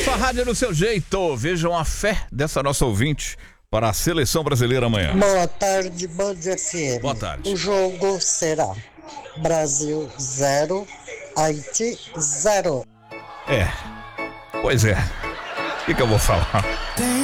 sua rádio no seu jeito. Vejam a fé dessa nossa ouvinte para a seleção brasileira amanhã. Boa tarde, Band FM. Boa tarde. O jogo será Brasil 0, Haiti 0. Pois é. O que eu vou falar?